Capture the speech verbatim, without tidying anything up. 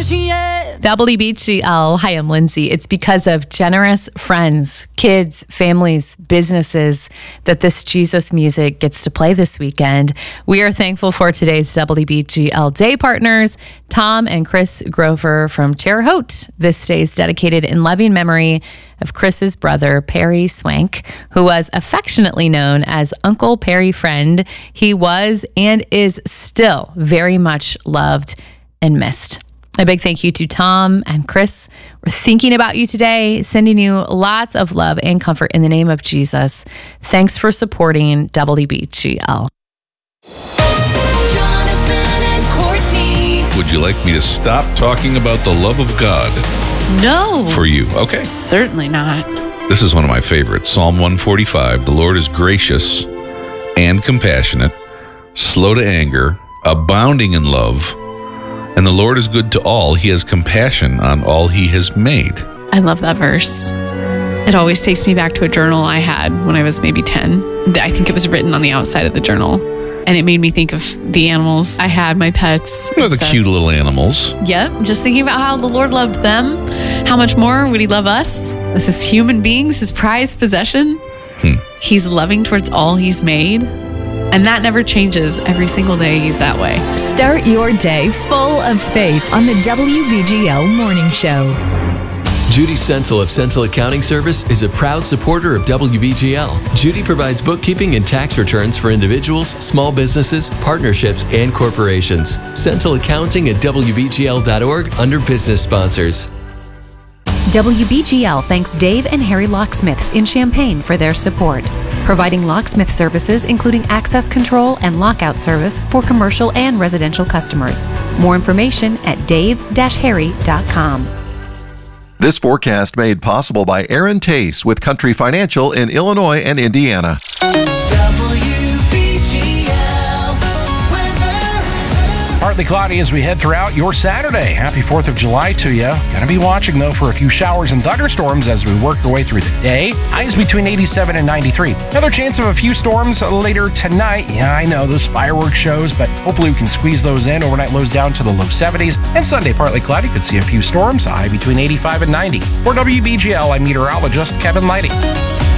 B G L. W B G L. Hi, I'm Lindsay. It's because of generous friends, kids, families, businesses that this Jesus music gets to play this weekend. We are thankful for today's W B G L Day partners, Tom and Chris Grover from Terre Haute. This day is dedicated in loving memory of Chris's brother, Perry Swank, who was affectionately known as Uncle Perry Friend. He was and is still very much loved and missed. A big thank you to Tom and Chris. We're thinking about you today, sending you lots of love and comfort in the name of Jesus. Thanks for supporting W B G L. Jonathan and Courtney. Would you like me to stop talking about the love of God No. for you? Okay. Certainly not. This is one of my favorites. Psalm one forty-five. The Lord is gracious and compassionate, slow to anger, abounding in love, and the Lord is good to all. He has compassion on all he has made. I love that verse. It always takes me back to a journal I had when I was maybe ten. I think it was written on the outside of the journal. And it made me think of the animals I had, my pets. Oh, the cute little animals. Yep. Just thinking about how the Lord loved them. How much more would he love us as his human beings, his prized possession? Hmm. He's loving towards all he's made. And that never changes. Every single day he's that way. Start your day full of faith on the W B G L Morning Show. Judy Sentil of Sentil Accounting Service is a proud supporter of W B G L. Judy provides bookkeeping and tax returns for individuals, small businesses, partnerships, and corporations. Sentil Accounting at W B G L dot org under business sponsors. W B G L thanks Dave and Harry Locksmiths in Champaign for their support, providing locksmith services including access control and lockout service for commercial and residential customers. More information at dave dash harry dot com. This forecast made possible by Aaron Tace with Country Financial in Illinois and Indiana. W B G L weather. Partly cloudy as we head throughout your Saturday. Happy fourth of July to you. Gonna be watching, though, for a few showers and thunderstorms as we work our way through the day. Highs between eighty-seven and ninety-three. Another chance of a few storms later tonight. Yeah, I know, those fireworks shows, but hopefully we can squeeze those in. Overnight lows down to the low seventies. And Sunday, partly cloudy. Could see a few storms. High between eighty-five and ninety. For W B G L, I'm meteorologist Kevin Lighty.